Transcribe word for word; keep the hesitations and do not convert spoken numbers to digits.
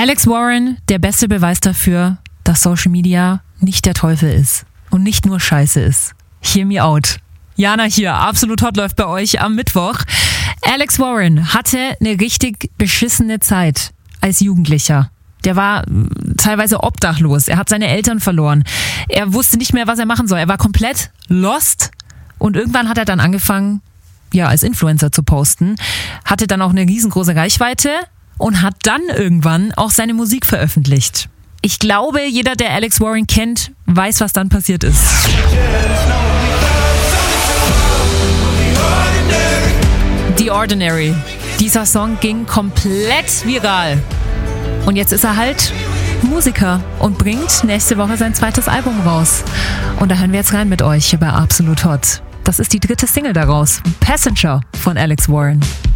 Alex Warren, der beste Beweis dafür, dass Social Media nicht der Teufel ist und nicht nur Scheiße ist. Hear me out. Jana hier, Absolut Hot läuft bei euch am Mittwoch. Alex Warren hatte eine richtig beschissene Zeit als Jugendlicher. Der war teilweise obdachlos. Er hat seine Eltern verloren. Er wusste nicht mehr, was er machen soll. Er war komplett lost. Und irgendwann hat er dann angefangen, ja, als Influencer zu posten. Hatte dann auch eine riesengroße Reichweite und hat dann irgendwann auch seine Musik veröffentlicht. Ich glaube, jeder, der Alex Warren kennt, weiß, was dann passiert ist. The Ordinary. Dieser Song ging komplett viral. Und jetzt ist er halt Musiker und bringt nächste Woche sein zweites Album raus. Und da hören wir jetzt rein mit euch hier bei Absolut Hot. Das ist die dritte Single daraus, Passenger von Alex Warren.